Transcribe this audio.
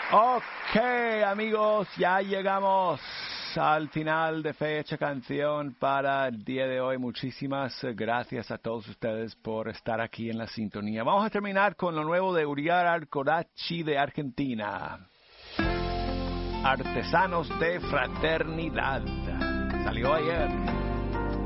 Ok, amigos, ya llegamos al final de Fecha Canción para el día de hoy. Muchísimas gracias a todos ustedes por estar aquí en la sintonía. Vamos a terminar con lo nuevo de Uriar Alcorachi de Argentina. Artesanos de Fraternidad. Salió ayer.